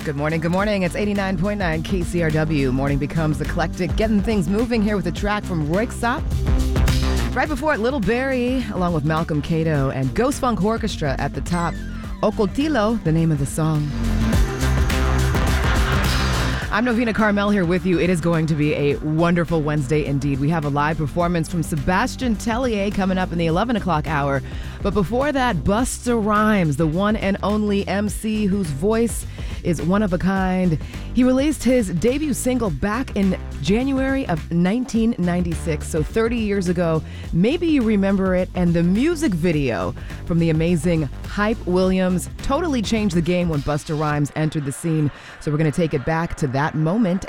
Good morning, good morning. It's 89.9 KCRW. Morning becomes eclectic, getting things moving here with a track from Röyksopp. Right before it, Little Barry, along with Malcolm Cato and Ghost Funk Orchestra at the top. Okoltilo, the name of the song. I'm Novena Carmel here with you. It is going to be a wonderful Wednesday indeed. We have a live performance from Sebastian Tellier coming up in the 11 o'clock hour. But before that, Busta Rhymes, the one and only MC whose voice is one of a kind. He released his debut single back in January of 1996, so 30 years ago. Maybe you remember it, and the music video from the amazing Hype Williams totally changed the game when Busta Rhymes entered the scene. So we're going to take it back to that moment